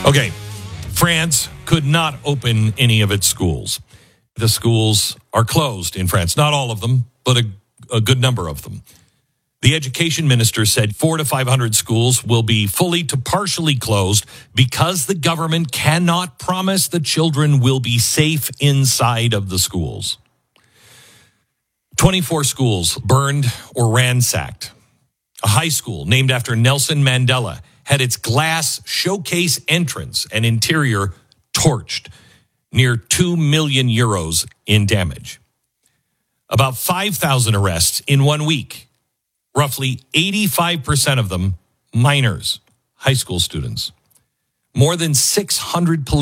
Okay, France could not open any of its schools. The schools are closed in France. Not all of them, but a good number of them. The education minister said 400 to 500 schools will be fully to partially closed because the government cannot promise the children will be safe inside of the schools. 24 schools burned or ransacked. A high school named after Nelson Mandela had its glass showcase entrance and interior torched. Near 2 million euros in damage. About 5,000 arrests in 1 week. Roughly 85% of them minors, high school students. More than 600 police